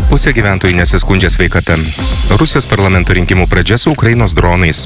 Pusė gyventojų nesiskundžia sveikata. Rusijos parlamento rinkimų pradžia su Ukrainos dronais.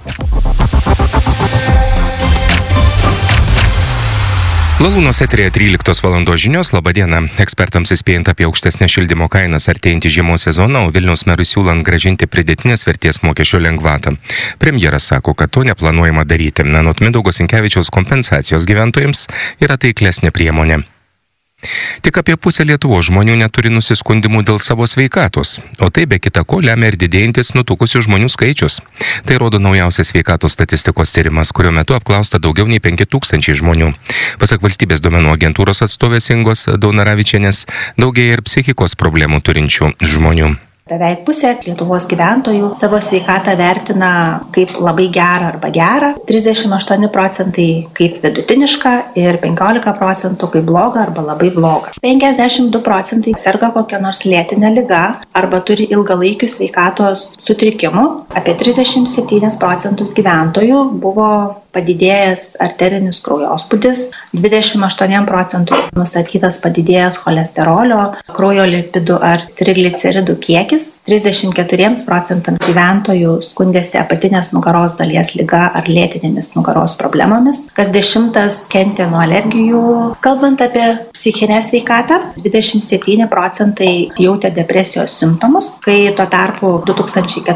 Lalūnos eteryje 13 valandos žinios. Labadiena. Ekspertams įspėjant apie aukštesnę šildymo kainas artėjantį žiemos sezoną, o Vilniaus merui siūlant grąžinti pridėtinės vertės mokesčio lengvatą. Premjeras sako, kad to neplanuojama daryti. Anot Mindaugo Sinkevičiaus, kompensacijos gyventojams yra taiklesnė priemonė. Tik apie pusę Lietuvos žmonių neturi nusiskundimų dėl savo sveikatos, o tai be kita ko lemia ir didėjantis nutukusių žmonių skaičius. Tai rodo naujausias sveikatos statistikos tyrimas, kurio metu apklausta daugiau nei 5000 žmonių. Pasak valstybės duomenų agentūros atstovės Ingos Daunaravičienės, daugėja ir psichikos problemų turinčių žmonių. Beveik pusė Lietuvos gyventojų savo sveikatą vertina kaip labai gerą arba gerą, 38% kaip vidutinišką ir 15% kaip blogą arba labai blogą. 52% serga kokią nors lėtinę ligą arba turi ilgalaikių sveikatos sutrikimų. Apie 37% gyventojų buvo padidėjęs arterinis kraujospūdis, 28% nustatytas padidėjęs cholesterolio, kraujo lipidų ar trigliceridų kiekis, 34% gyventojų skundėsi apatinės nugaros dalies liga ar lėtinėmis nugaros problemomis, kas 10 kentė nuo alergijų. Kalbant apie psichinę sveikatą, 27% jautė depresijos simptomus, kai tuo tarpu 2014